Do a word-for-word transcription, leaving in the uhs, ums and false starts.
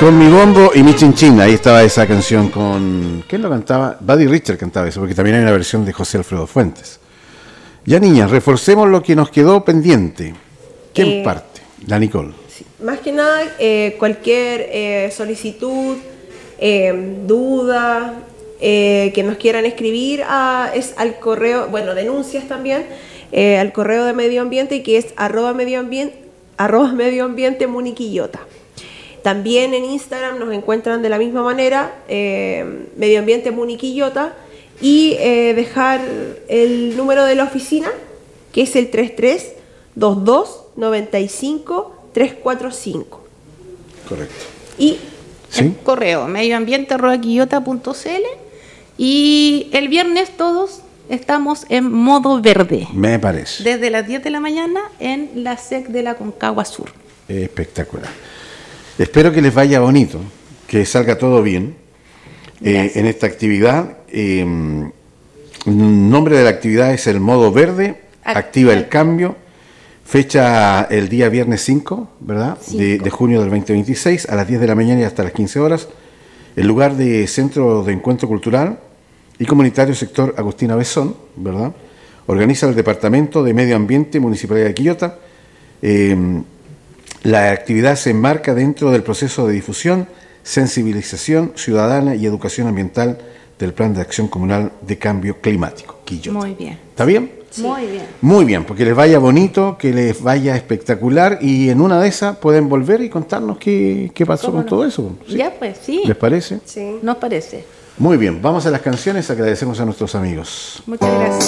Con mi bombo y mi chinchín, ahí estaba esa canción con... ¿Quién lo cantaba? Buddy Richard cantaba eso, porque también hay una versión de José Alfredo Fuentes. Ya, niñas, reforcemos lo que nos quedó pendiente. ¿Quién eh, parte? La Nicole. Sí. Más que nada, eh, cualquier eh, solicitud, eh, duda, eh, que nos quieran escribir a, es al correo, bueno, denuncias también, eh, al correo de Medio Ambiente, que es arroba medio ambiente, arroba medio ambiente muniquillota. También en Instagram nos encuentran de la misma manera, eh, Medio Ambiente Muniquillota, y eh, dejar el número de la oficina, que es el tres tres dos dos nueve cinco tres cuatro cinco. Correcto. Y ¿sí? el correo medioambiente arroba quillota punto c l. Y el viernes todos estamos en modo verde. Me parece. Desde las diez de la mañana en la S E C de la Concagua Sur. Espectacular. Espero que les vaya bonito, que salga todo bien eh, en esta actividad. Eh, el nombre de la actividad es el modo verde, Activa, activa el cambio. Fecha el día viernes cinco, ¿verdad? De, de junio del veinte veintiséis, a las diez de la mañana y hasta las quince horas. El lugar de Centro de Encuentro Cultural y Comunitario Sector Agustina Besón, ¿verdad? Organiza el Departamento de Medio Ambiente Municipalidad de Quillota. Eh, La actividad se enmarca dentro del proceso de difusión, sensibilización ciudadana y educación ambiental del Plan de Acción Comunal de Cambio Climático, Quillota. Muy bien. ¿Está bien? Sí. Muy bien. Muy bien, porque les vaya bonito, que les vaya espectacular y en una de esas pueden volver y contarnos qué, qué pasó con no? todo eso. ¿Sí? Ya pues, sí. ¿Les parece? Sí. Nos parece. Muy bien, vamos a las canciones, agradecemos a nuestros amigos. Muchas gracias.